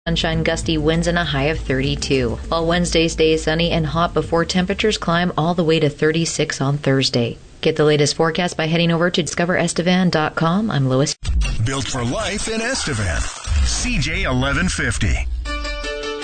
Sunshine, gusty winds, and a high of 32. While Wednesday stays sunny and hot before temperatures climb all the way to 36 on Thursday. Get the latest forecast by heading over to discoverestevan.com. I'm Lois. Built for life in Estevan. CJ 1150.